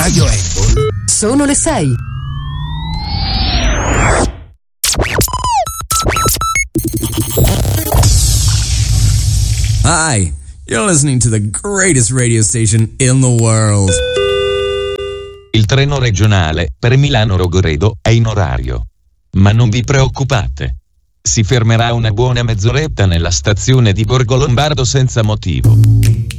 Radio Apple. Sono le 6. Hi, you're listening to the greatest radio station in the world. Il treno regionale per Milano Rogoredo è in orario. Ma non vi preoccupate. Si fermerà una buona mezz'oretta nella stazione di Borgo Lombardo senza motivo.